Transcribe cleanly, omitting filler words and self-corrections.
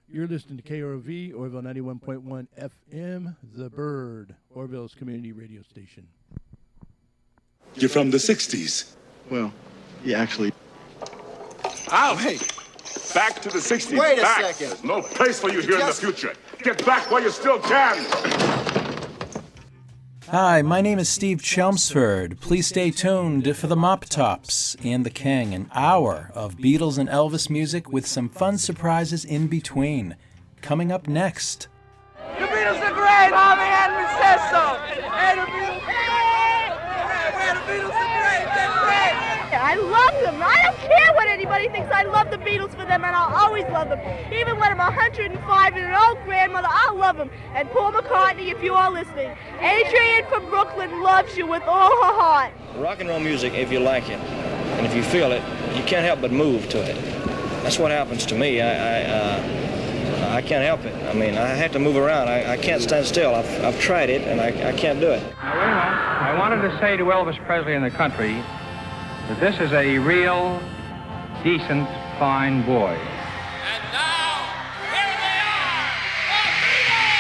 You're listening to KROV, Orville 91.1 FM, The Bird, Orville's community radio station. You're from the 60s. Well, yeah, actually. Ow, hey! Back to the 60s. Wait a back. second. There's no place for you here in the future. Get back while you still can. Hi, my name is Steve Chelmsford. Please stay tuned for the Mop Tops and the King, an hour of Beatles and Elvis music with some fun surprises in between. Coming up next. The Beatles are great, Harvey Adams says so. Hey, the Beatles are great, they're great. I love them. I don't care what anybody thinks. I love the Beatles for them, and I'll always love them. Even when I'm 105 and an old grandmother, I'll love them. And Paul McCartney, if you are listening. Adrienne from Brooklyn loves you with all her heart. Rock and roll music, if you like it, and if you feel it, you can't help but move to it. That's what happens to me. I can't help it. I mean, I have to move around. I can't stand still. I've tried it, and I can't do it. Now, wait a minute. I wanted to say to Elvis Presley and the country that this is a real, decent, fine boy. And now